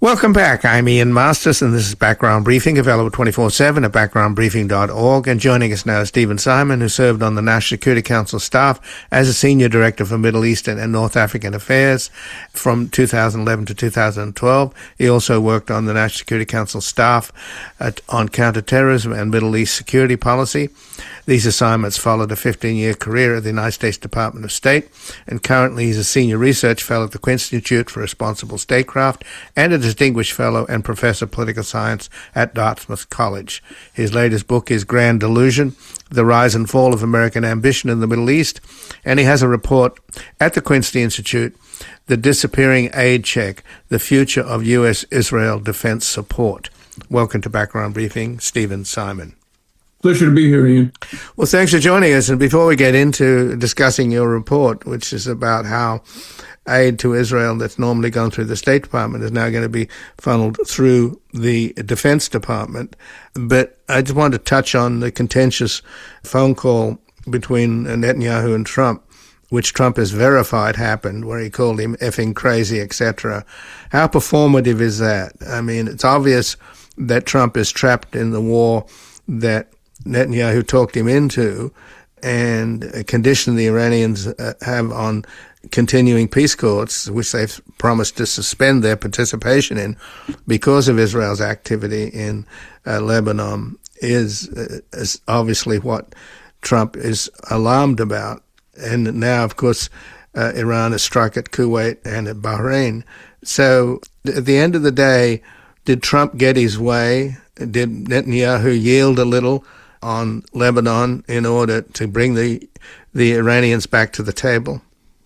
Welcome back. I'm Ian Masters, and this is Background Briefing, available 24/7 at backgroundbriefing.org. And joining us now is Stephen Simon, who served on the National Security Council staff as a Senior Director for Middle Eastern and North African Affairs from 2011 to 2012. He also worked on the National Security Council staff on counterterrorism and Middle East security policy. These assignments followed a 15-year career at the United States Department of State, and currently he's a Senior Research Fellow at the Quinn Institute for Responsible Statecraft and a Distinguished Fellow and Professor of Political Science at Dartmouth College. His latest book is Grand Delusion, The Rise and Fall of American Ambition in the Middle East, and he has a report at the Quincy Institute, The Disappearing Aid Check, The Future of U.S.-Israel Defense Support. Welcome to Background Briefing, Stephen Simon. Pleasure to be here, Ian. Well, thanks for joining us. And before we get into discussing your report, which is about how aid to Israel that's normally gone through the State Department is now going to be funneled through the Defense Department, but I just want to touch on the contentious phone call between Netanyahu and Trump, which Trump has verified happened, where he called him effing crazy, etc. How performative is that? I mean, it's obvious that Trump is trapped in the war that Netanyahu talked him into and conditioned the Iranians have on continuing peace talks, which they've promised to suspend their participation in because of Israel's activity in Lebanon, is obviously what Trump is alarmed about. And now, of course, Iran has struck at Kuwait and at Bahrain. So at the end of the day, did Trump get his way? Did Netanyahu yield a little on Lebanon in order to bring the Iranians back to the table?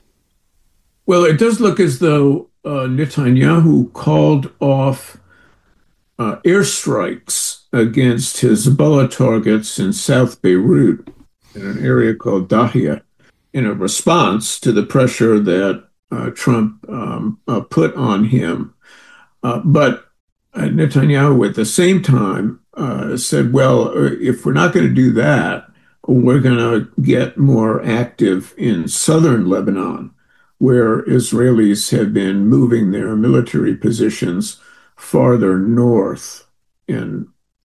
Well, it does look as though Netanyahu called off airstrikes against Hezbollah targets in South Beirut, in an area called Dahia, in a response to the pressure that Trump put on him. But Netanyahu, at the same time, said, well, if we're not going to do that, we're going to get more active in southern Lebanon, where Israelis have been moving their military positions farther north and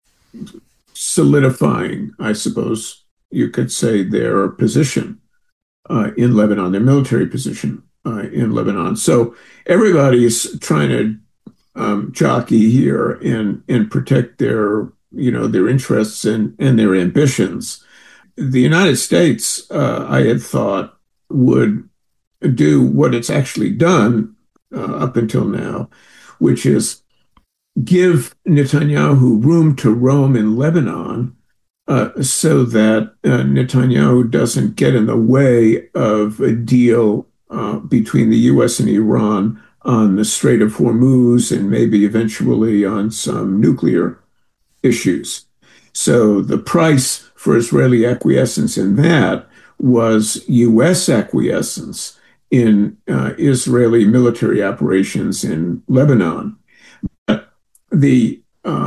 solidifying, I suppose you could say, their position in Lebanon, their military position in Lebanon. So everybody's trying to jockey here and protect their interests and their ambitions. The United States, I had thought, would do what it's actually done up until now, which is give Netanyahu room to roam in Lebanon so that Netanyahu doesn't get in the way of a deal between the U.S. and Iran on the Strait of Hormuz and maybe eventually on some nuclear issues. So the price for Israeli acquiescence in that was U.S. acquiescence in Israeli military operations in Lebanon. But the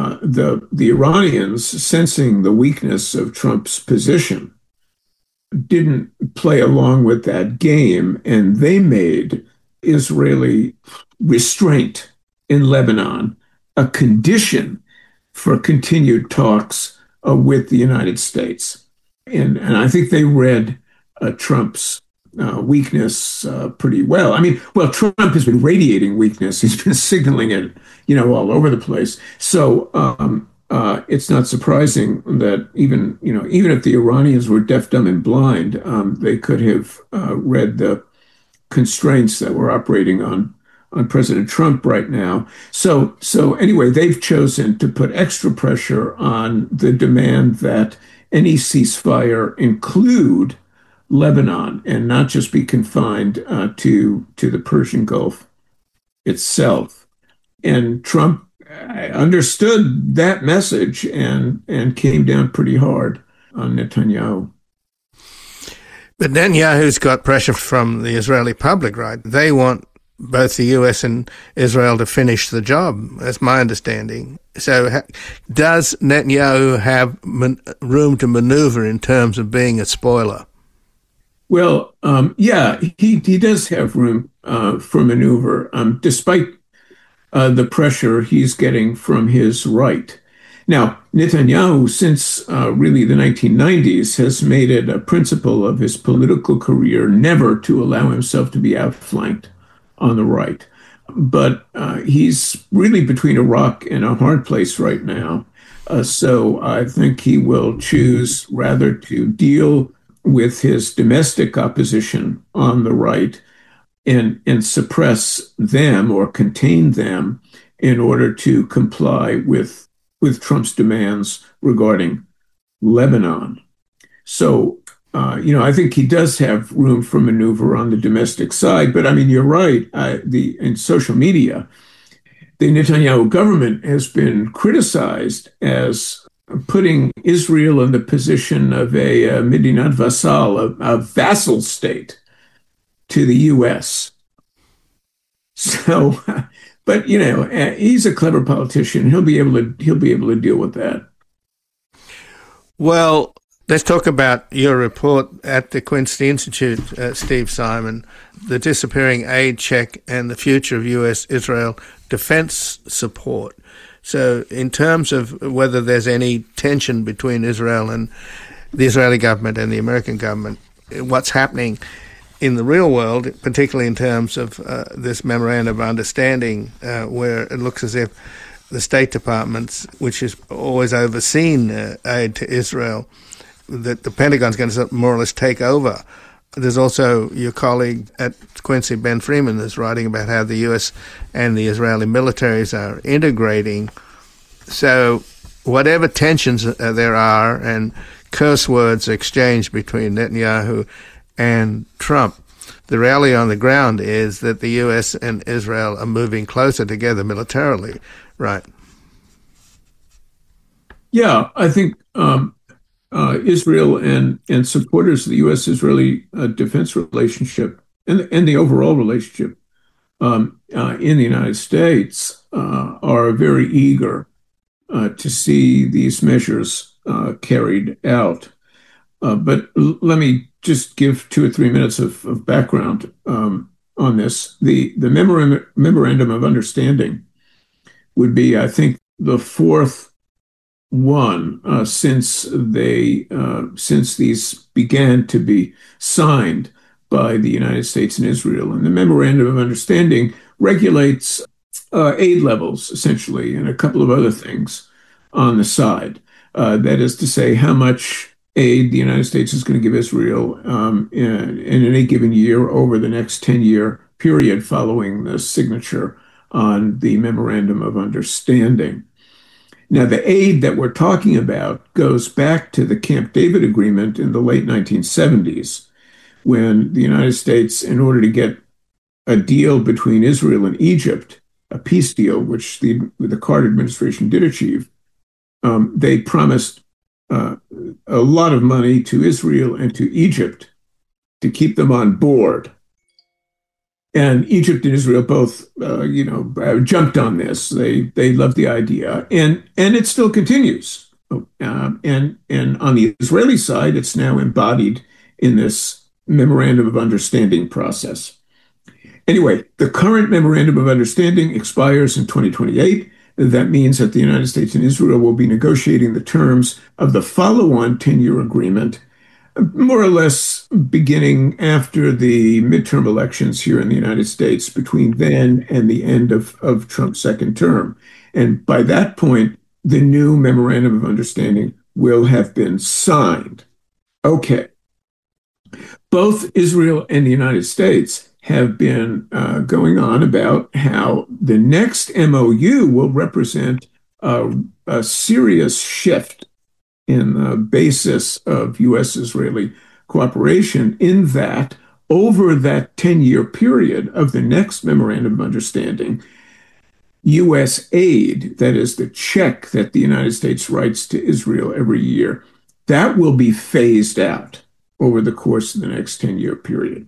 Iranians, sensing the weakness of Trump's position, didn't play along with that game, and they made Israeli restraint in Lebanon a condition for continued talks with the United States. And I think they read Trump's weakness pretty well. I mean, well, Trump has been radiating weakness. He's been signaling it, all over the place. So it's not surprising that even if the Iranians were deaf, dumb, and blind, they could have read the constraints that were operating on President Trump right now. So anyway, they've chosen to put extra pressure on the demand that any ceasefire include Lebanon and not just be confined to the Persian Gulf itself. And Trump understood that message and came down pretty hard on Netanyahu. But Netanyahu's got pressure from the Israeli public, right? They want both the U.S. and Israel to finish the job. That's my understanding. So does Netanyahu have room to maneuver in terms of being a spoiler? Well, yeah, he does have room for maneuver, despite the pressure he's getting from his right. Now, Netanyahu, since really the 1990s, has made it a principle of his political career never to allow himself to be outflanked on the right. But he's really between a rock and a hard place right now. So I think he will choose rather to deal with his domestic opposition on the right and suppress them or contain them in order to comply with Trump's demands regarding Lebanon. So, I think he does have room for maneuver on the domestic side. But I mean, you're right. In social media, the Netanyahu government has been criticized as putting Israel in the position of a Medinat vassal, a vassal state to the U.S. So, but he's a clever politician. He'll be able to deal with that. Well, let's talk about your report at the Quincy Institute, Steve Simon, the disappearing aid check and the future of U.S.-Israel defense support. So in terms of whether there's any tension between Israel and the Israeli government and the American government, what's happening in the real world, particularly in terms of this memorandum of understanding, where it looks as if the State Department, which has always overseen aid to Israel, that the Pentagon's going to more or less take over. There's also your colleague at Quincy, Ben Freeman, that's writing about how the U.S. and the Israeli militaries are integrating. So whatever tensions there are and curse words exchanged between Netanyahu and Trump, the reality on the ground is that the U.S. and Israel are moving closer together militarily, right? Yeah, I think Israel and supporters of the U.S.-Israeli defense relationship and the overall relationship in the United States are very eager to see these measures carried out. But let me just give 2 or 3 minutes of background on this. The memorandum of understanding would be, I think, the fourth one since these began to be signed by the United States and Israel. And the memorandum of understanding regulates aid levels, essentially, and a couple of other things on the side. That is to say, how much aid the United States is going to give Israel in any given year over the next 10-year period following the signature on the memorandum of understanding. Now, the aid that we're talking about goes back to the Camp David Agreement in the late 1970s, when the United States, in order to get a deal between Israel and Egypt, a peace deal, which the Carter administration did achieve, they promised a lot of money to Israel and to Egypt to keep them on board. And Egypt and Israel both, jumped on this. They loved the idea, and it still continues. And on the Israeli side, it's now embodied in this memorandum of understanding process. Anyway, the current memorandum of understanding expires in 2028. That means that the United States and Israel will be negotiating the terms of the follow-on 10-year agreement, more or less beginning after the midterm elections here in the United States, between then and the end of Trump's second term. And by that point, the new memorandum of understanding will have been signed. Okay. Both Israel and the United States have been going on about how the next MOU will represent a serious shift in the basis of U.S.-Israeli cooperation, in that over that 10-year period of the next memorandum of understanding, U.S. aid, that is the check that the United States writes to Israel every year, that will be phased out over the course of the next 10-year period.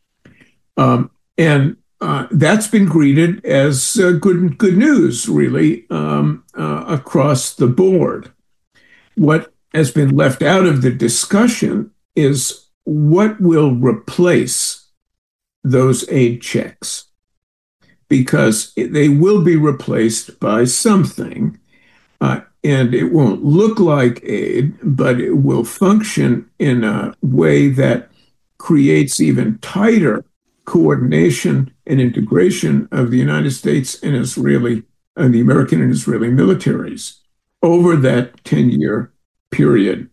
And that's been greeted as good news, really, across the board. What has been left out of the discussion is what will replace those aid checks. because they will be replaced by something. And it won't look like aid, but it will function in a way that creates even tighter coordination and integration of the United States and the American and Israeli militaries over that 10-year period.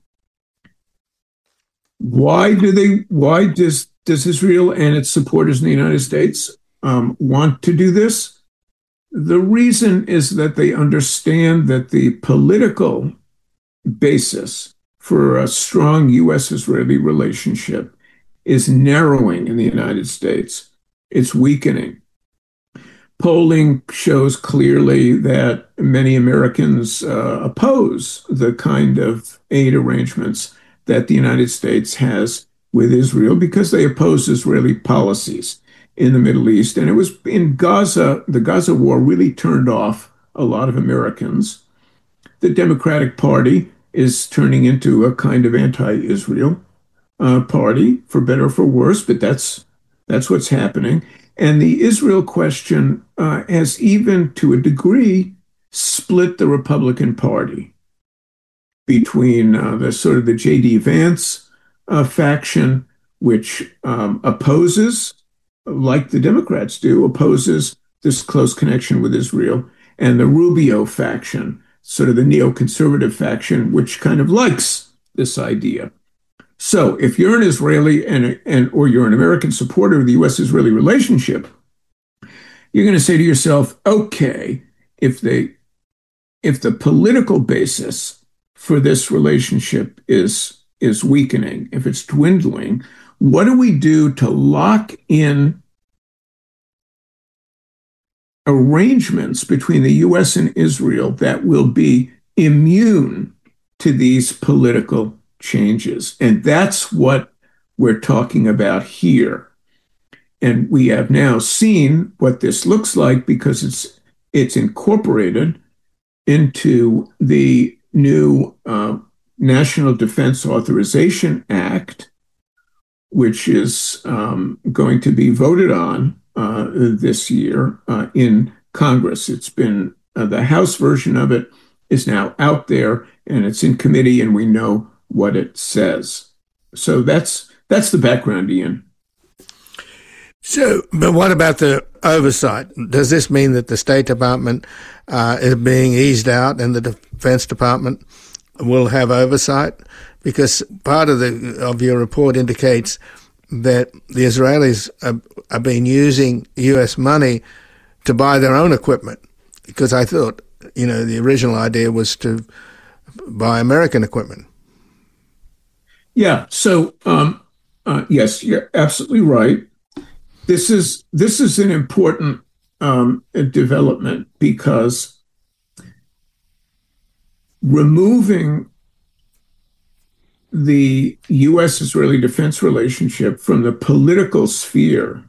Why does Israel and its supporters in the United States want to do this? The reason is that they understand that the political basis for a strong U.S.-Israeli relationship is narrowing in the United States. It's weakening. Polling shows clearly that many Americans oppose the kind of aid arrangements that the United States has with Israel because they oppose Israeli policies in the Middle East. And it was in Gaza, the Gaza war really turned off a lot of Americans. The Democratic Party is turning into a kind of anti-Israel party, for better or for worse, but that's what's happening. And the Israel question has even, to a degree, split the Republican Party between the J.D. Vance faction, which opposes, like the Democrats do, opposes this close connection with Israel, and the Rubio faction, sort of the neoconservative faction, which kind of likes this idea. So if you're an Israeli or you're an American supporter of the U.S.-Israeli relationship, you're going to say to yourself, okay, if the political basis for this relationship is weakening, if it's dwindling, what do we do to lock in arrangements between the U.S. and Israel that will be immune to these political changes? And that's what we're talking about here. And we have now seen what this looks like because it's incorporated into the new National Defense Authorization Act, which is going to be voted on this year in Congress. It's been the House version of it is now out there, and it's in committee, and we know what it says. So that's the background, Ian. So, but what about the oversight? Does this mean that the State Department is being eased out and the Defense Department will have oversight? Because part of your report indicates that the Israelis are being using U.S. money to buy their own equipment. Because I thought, the original idea was to buy American equipment. Yeah. So, yes, you're absolutely right. This is an important development because removing the U.S.-Israeli defense relationship from the political sphere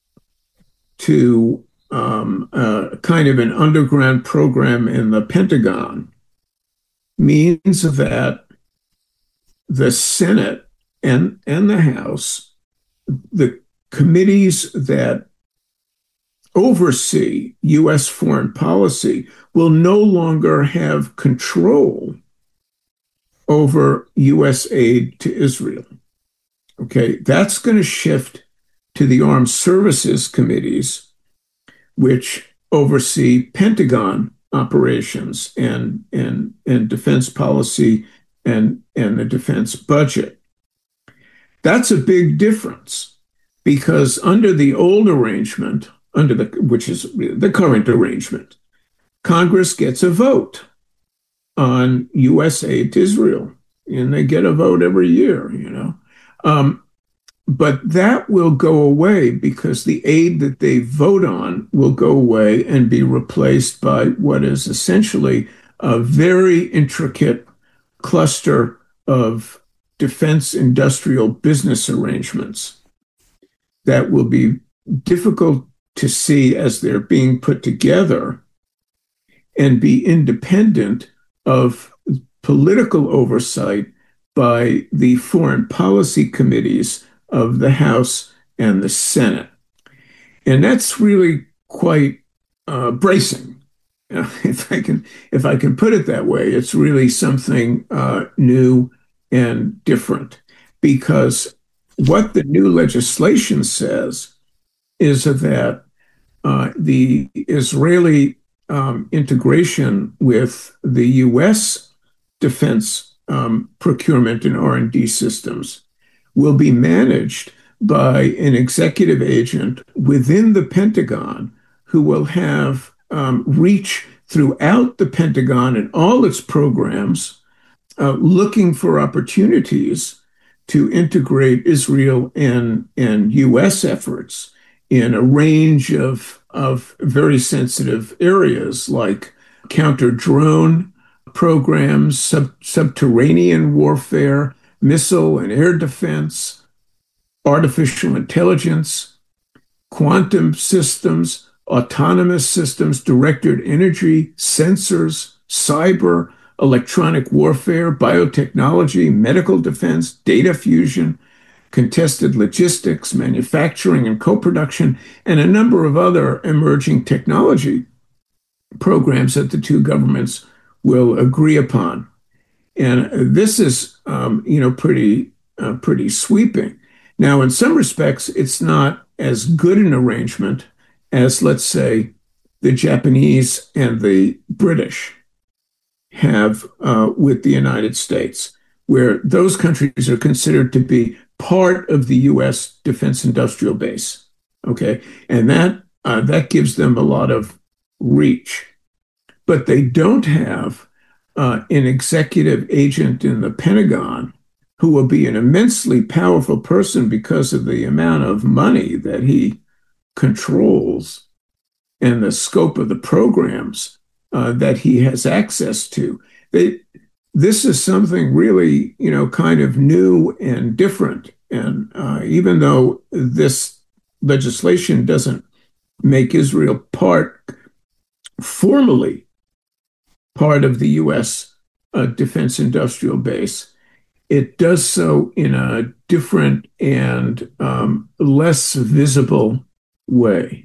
to kind of an underground program in the Pentagon means that the Senate and the House, the committees that oversee U.S. foreign policy, will no longer have control over U.S. aid to Israel. Okay, that's going to shift to the Armed Services Committees, which oversee Pentagon operations and defense policy and the defense budget. That's a big difference because under the old arrangement, which is the current arrangement, Congress gets a vote on U.S. aid to Israel, and they get a vote every year, But that will go away because the aid that they vote on will go away and be replaced by what is essentially a very intricate cluster of defense industrial business arrangements that will be difficult to see as they're being put together and be independent of political oversight by the foreign policy committees of the House and the Senate. And that's really quite bracing. If I can put it that way, it's really something new and different because what the new legislation says is that the Israeli integration with the U.S. defense procurement and R&D systems will be managed by an executive agent within the Pentagon who will have reach throughout the Pentagon and all its programs, looking for opportunities to integrate Israel and U.S. efforts in a range of very sensitive areas like counter drone programs, subterranean warfare, missile and air defense, artificial intelligence, quantum systems, autonomous systems, directed energy, sensors, cyber, electronic warfare, biotechnology, medical defense, data fusion, contested logistics, manufacturing and co-production, and a number of other emerging technology programs that the two governments will agree upon. And this is, pretty sweeping. Now, in some respects, it's not as good an arrangement as, let's say, the Japanese and the British have with the United States, where those countries are considered to be part of the U.S. defense industrial base. Okay, and that gives them a lot of reach, but they don't have an executive agent in the Pentagon who will be an immensely powerful person because of the amount of money that he controls and the scope of the programs that he has access to. This is something really, kind of new and different. And even though this legislation doesn't make Israel formally part of the U.S. Defense industrial base, it does so in a different and less visible way.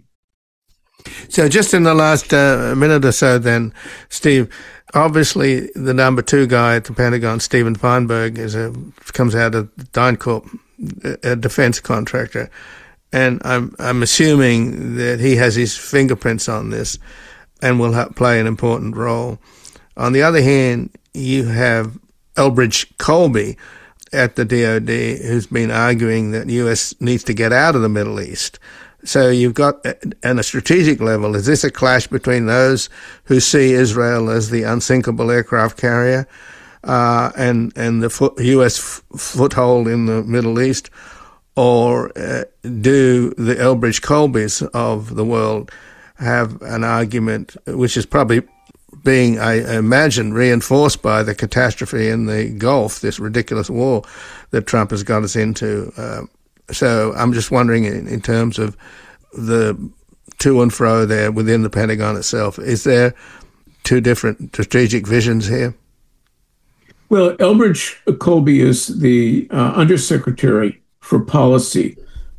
So just in the last minute or so then, Steve, obviously the number two guy at the Pentagon, Stephen Feinberg, comes out of DynCorp, a defense contractor. And I'm assuming that he has his fingerprints on this and will play an important role. On the other hand, you have Elbridge Colby at the DoD, who's been arguing that the U.S. needs to get out of the Middle East. So you've got, on a strategic level, is this a clash between those who see Israel as the unsinkable aircraft carrier and the U.S. foothold in the Middle East? Or do the Elbridge Colbys of the world have an argument, which is probably being, I imagine, reinforced by the catastrophe in the Gulf, this ridiculous war that Trump has got us into? So I'm just wondering, in terms of the to and fro there within the Pentagon itself, is there two different strategic visions here? Well, Elbridge Colby is the undersecretary for policy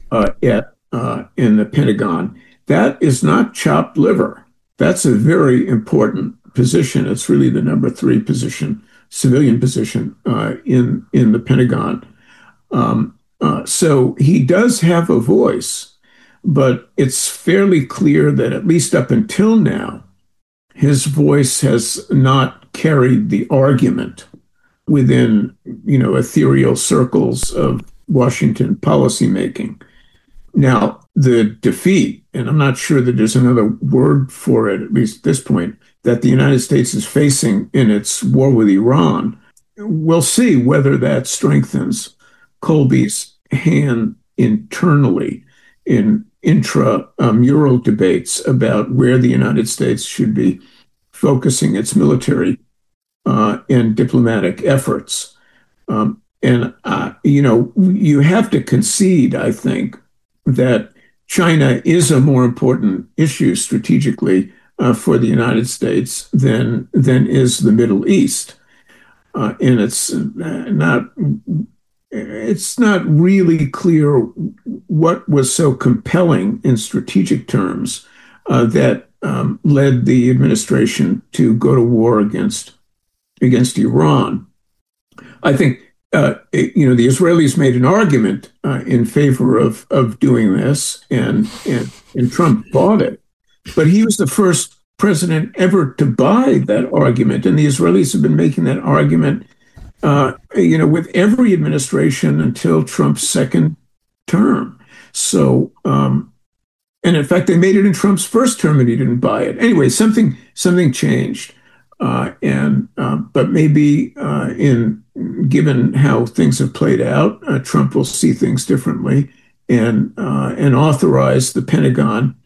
in the Pentagon. That is not chopped liver. That's a very important position. It's really the number 3 position, civilian position in the Pentagon. So he does have a voice, but it's fairly clear that at least up until now, his voice has not carried the argument within, ethereal circles of Washington policymaking. Now, the defeat, and I'm not sure that there's another word for it, at least at this point, that the United States is facing in its war with Iran, we'll see whether that strengthens Colby's hand internally in intramural debates about where the United States should be focusing its military and diplomatic efforts. You have to concede, I think, that China is a more important issue strategically for the United States than is the Middle East. And it's not really clear what was so compelling in strategic terms that led the administration to go to war against Iran. I think the Israelis made an argument in favor of doing this, and Trump bought it. But he was the first president ever to buy that argument, and the Israelis have been making that argument, with every administration until Trump's second term. So, and in fact, they made it in Trump's first term, and he didn't buy it. Anyway, something changed, but maybe given how things have played out, Trump will see things differently and authorize the Pentagon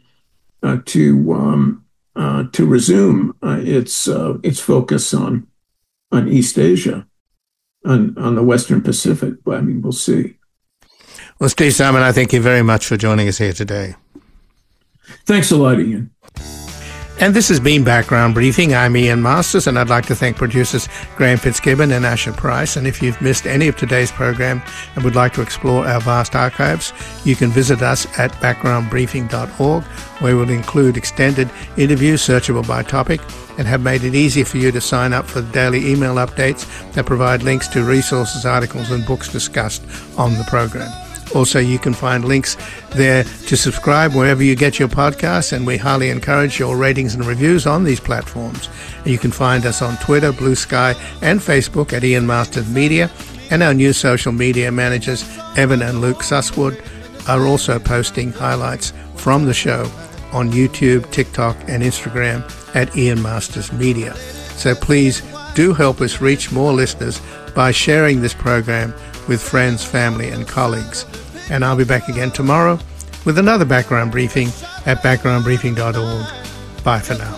to resume its focus on East Asia, on the Western Pacific. I mean, we'll see. Well, Steve Simon, I thank you very much for joining us here today. Thanks a lot, Ian. And this has been Background Briefing. I'm Ian Masters, and I'd like to thank producers Graham Fitzgibbon and Asher Price. And if you've missed any of today's program and would like to explore our vast archives, you can visit us at backgroundbriefing.org, where we'll include extended interviews searchable by topic and have made it easy for you to sign up for the daily email updates that provide links to resources, articles, and books discussed on the program. Also, you can find links there to subscribe wherever you get your podcasts, and we highly encourage your ratings and reviews on these platforms. You can find us on Twitter, Blue Sky, and Facebook at Ian Masters Media, and our new social media managers, Evan and Luke Susswood, are also posting highlights from the show on YouTube, TikTok, and Instagram at Ian Masters Media. So please do help us reach more listeners by sharing this program with friends, family, and colleagues. And I'll be back again tomorrow with another Background Briefing at backgroundbriefing.org. Bye for now.